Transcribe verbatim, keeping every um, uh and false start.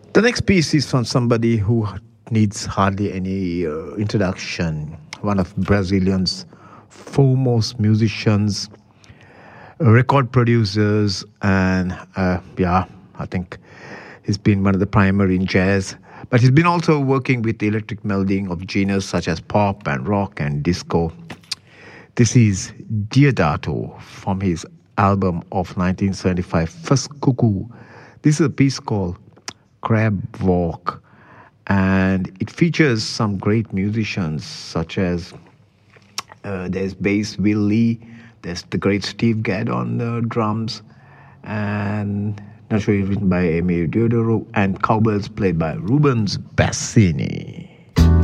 The next piece is from somebody who needs hardly any uh, introduction. One of Brazilian's foremost musicians, record producers, and uh, yeah, I think he's been one of the primary in jazz. But he's been also working with the electric melodying of genres such as pop and rock and disco. This is Diodato from his album of nineteen seventy-five, First Cuckoo. This is a piece called Crab Walk, and it features some great musicians such as uh, there's bass Will Lee, there's the great Steve Gadd on the drums, and naturally written by Emilio Diodoro, and cowbells played by Rubens Bassini.